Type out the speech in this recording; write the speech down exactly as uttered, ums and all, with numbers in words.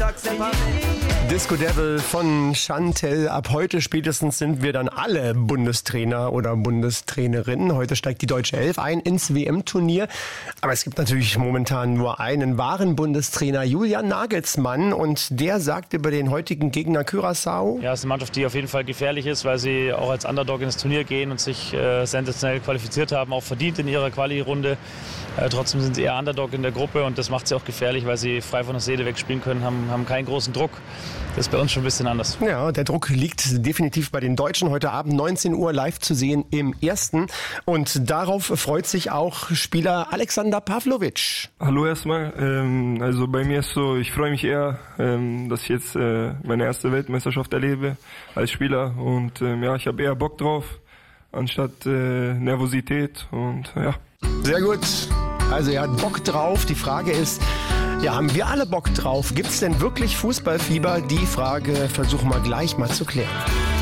Disco Devil von Chantel. Ab heute spätestens sind wir dann alle Bundestrainer oder Bundestrainerinnen. Heute steigt die Deutsche Elf ein ins W M-Turnier. Aber es gibt natürlich momentan nur einen wahren Bundestrainer, Julian Nagelsmann. Und der sagt über den heutigen Gegner Curaçao: Ja, es ist eine Mannschaft, die auf jeden Fall gefährlich ist, weil sie auch als Underdog ins Turnier gehen und sich äh, sensationell qualifiziert haben, auch verdient in ihrer Quali-Runde. Äh, trotzdem sind sie eher Underdog in der Gruppe und das macht sie auch gefährlich, weil sie frei von der Seele wegspielen können, haben, haben keinen großen Druck. Das ist bei uns schon ein bisschen anders. Ja, der Druck liegt definitiv bei den Deutschen. Heute Abend neunzehn Uhr live zu sehen im Ersten. Und darauf freut sich auch Spieler Alexander Pavlovic. Hallo erstmal. Ähm, also bei mir ist so, ich freue mich eher, ähm, dass ich jetzt äh, meine erste Weltmeisterschaft erlebe als Spieler. Und ähm, ja, ich habe eher Bock drauf, anstatt äh, Nervosität. Und ja. Sehr gut. Also er hat Bock drauf. Die Frage ist, ja, haben wir alle Bock drauf? Gibt es denn wirklich Fußballfieber? Die Frage versuchen wir gleich mal zu klären.